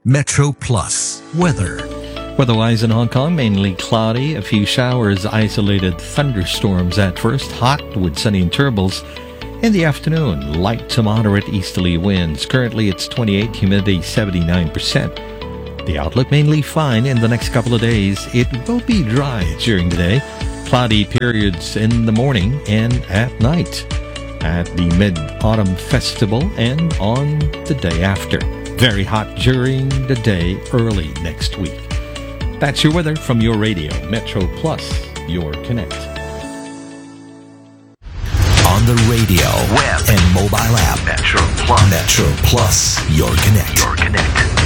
Metro Plus weather. Weather-wise in Hong Kong, mainly cloudy, a few showers, isolated thunderstorms at first, hot with sunny intervals. In the afternoon, light to moderate easterly winds. Currently it's 28, humidity 79%. The outlook mainly fine in the next couple of days. It will be dry during the day. Cloudy periods in the morning and at night. At the Mid-Autumn Festival and on the day after. Very hot during the day early next week. That's your weather from your radio, Metro Plus, your connect. On the radio, web, and mobile app, Metro Plus, your connect.